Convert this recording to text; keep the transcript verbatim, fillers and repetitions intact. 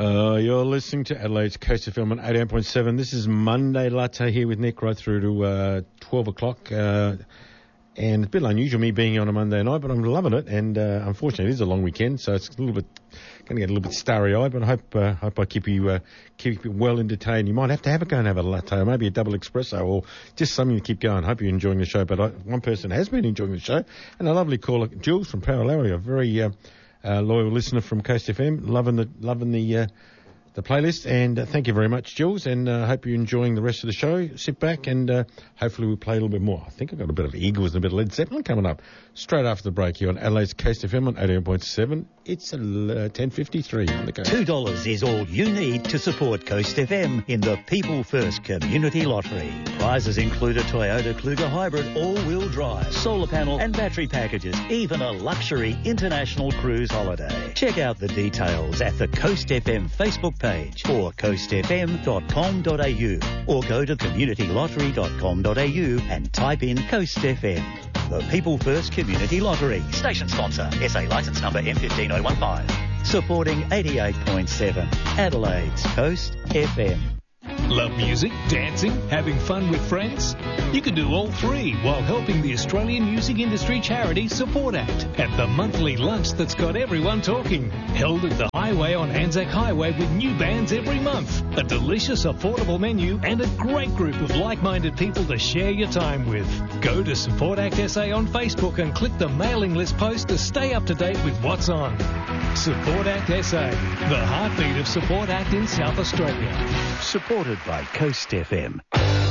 Uh, you're listening to Adelaide's Coast F M on eighty-eight point seven. This is Monday Latte here with Nick right through to uh, twelve o'clock. Uh, and it's a bit unusual me being on a Monday night, but I'm loving it. And uh, unfortunately, it is a long weekend, so it's a little bit going to get a little bit starry-eyed. But I hope uh, hope I keep you uh, keep you well entertained. You might have to have a go and have a latte, or maybe a double espresso, or just something to keep going. Hope you're enjoying the show. But I, one person has been enjoying the show, and a lovely caller, Jules from Paralari, a very uh, uh, loyal listener from Coast F M, loving the loving the. Uh, the playlist, and uh, thank you very much, Jules, and I uh, hope you're enjoying the rest of the show. Sit back and uh, hopefully we'll play a little bit more. I think I've got a bit of Eagles and a bit of Led Zeppelin coming up straight after the break here on Adelaide's Coast F M on eighty-eight point seven. It's uh, ten fifty-three on the coast. two dollars is all you need to support Coast F M in the People First Community Lottery. Prizes include a Toyota Kluger Hybrid all-wheel drive, solar panel and battery packages, even a luxury international cruise holiday. Check out the details at the Coast F M Facebook page or coast f m dot com dot a u or go to community lottery dot com dot a u and type in Coast F M. The People First Community Lottery. Station sponsor, S A licence number M one five zero one five. Supporting eighty-eight point seven, Adelaide's Coast F M. Love music, dancing, having fun with friends? You can do all three while helping the Australian music industry charity Support Act at the monthly lunch that's got everyone talking. Held at the Highway on Anzac Highway with new bands every month. A delicious, affordable menu and a great group of like-minded people to share your time with. Go to Support Act S A on Facebook and click the mailing list post to stay up to date with what's on. Support Act S A, the heartbeat of Support Act in South Australia. Supported by Coast F M.